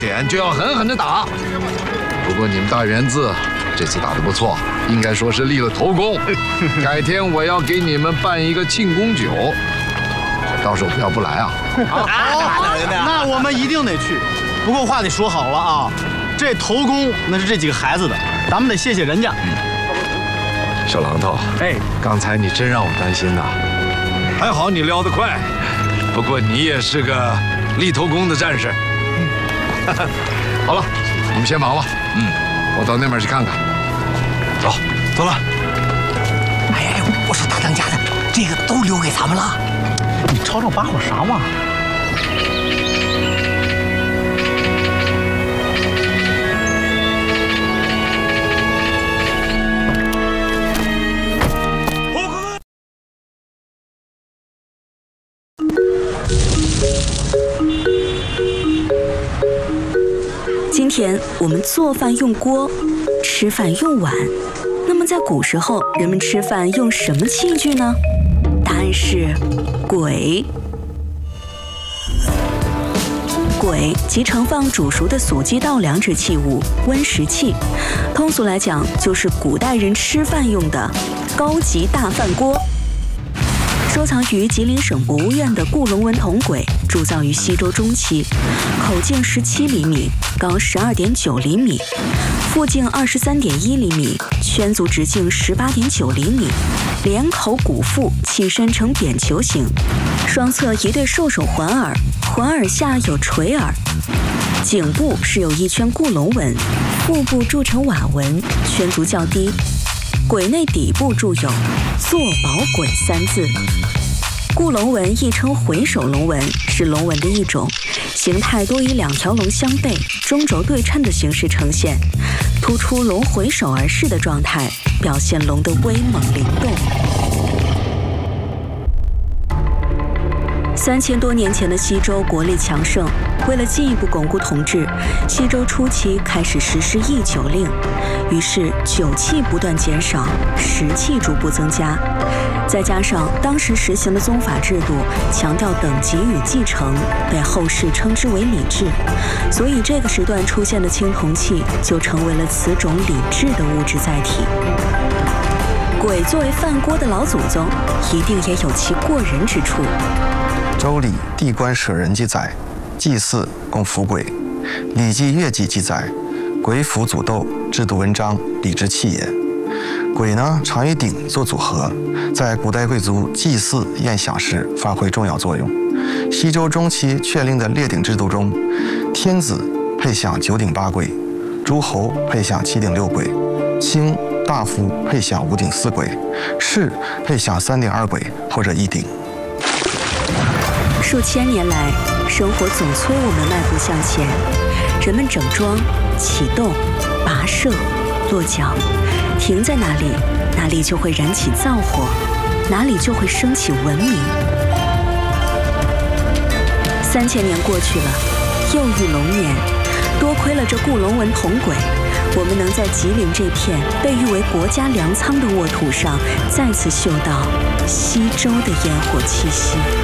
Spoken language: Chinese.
点就要狠狠的打。不过你们大园子这次打得不错，应该说是立了头功。改天我要给你们办一个庆功酒，到时候不要不来啊。 那我们一定得去。不过话得说好了啊，这头功那是这几个孩子的，咱们得谢谢人家。 小榔头，刚才你真让我担心呐。还好你撩得快，不过你也是个立头功的战士。好了，我们先忙了。我到那边去看看。走了。 哎，我说大当家的，这个都留给咱们了。 你吵吵把火啥嘛？ 今天我们做饭用锅，吃饭用碗。那么在古时候，人们吃饭用什么器具呢？答案是簋。簋即盛放煮熟的素鸡稻粮之器物，温食器。通俗来讲，就是古代人吃饭用的高级大饭锅。收藏于吉林省博物院的顾龙纹铜簋，铸造于西周中期，口径17厘米，高12.9厘米，腹径23.1厘米，圈足直径18.9厘米，连口鼓腹，器身呈扁球形，双侧一对兽首环耳，环耳下有垂耳，颈部是有一圈顾龙纹，腹部铸成瓦纹，圈足较低。簋内底部铸有“坐宝簋”3字。顾龙纹亦称回首龙纹，是龙纹的一种，形态多以2条龙相背、中轴对称的形式呈现，突出龙回首而视的状态，表现龙的威猛灵动。3000多年前的西周国力强盛，为了进一步巩固统治，西周初期开始实施易酒令，于是酒器不断减少，食器逐步增加。再加上当时实行的宗法制度强调等级与继承，被后世称之为礼制，所以这个时段出现的青铜器就成为了此种礼制的物质载体。簋作为饭锅的老祖宗，一定也有其过人之处。 周礼地官舍人记载，祭祀供服簋。礼记乐记记载，簋服祖斗，制度文章，礼之器也。簋呢，常与鼎做组合，在古代贵族祭祀宴享时发挥重要作用。西周中期确立的列鼎制度中，天子配享9鼎8簋，诸侯配享7鼎6簋，卿大夫配享5鼎4簋，士配享3鼎2簋或者1鼎。 数千年来，生活总催我们迈步向前，人们整装、启动、跋涉、落脚，停在哪里，哪里就会燃起灶火，哪里就会升起文明。3000年过去了，又遇龙年，多亏了这顾龙纹铜簋，我们能在吉林这片被誉为国家粮仓的沃土上，再次嗅到西周的烟火气息。